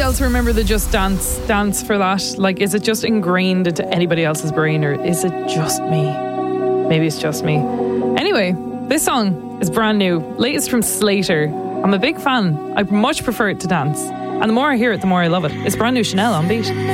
else remember the Just Dance for that? Like, is it just ingrained into anybody else's brain, or is it just me? Maybe it's just me. Anyway, this song is brand new, latest from Slater. I'm a big fan. I much prefer it to dance, and the more I hear it, the more I love it. It's brand new Chanel on Beat.